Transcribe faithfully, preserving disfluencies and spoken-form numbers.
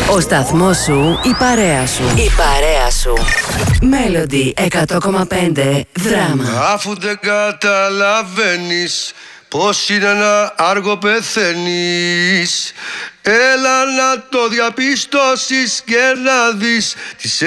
Ο σταθμός σου, η παρέα σου. Η παρέα σου. Melody εκατό κόμμα πέντε δράμα. Αφού δεν καταλαβαίνεις πως είναι ένα άργο πεθαίνεις, έλα να το διαπιστώσεις και να δεις τις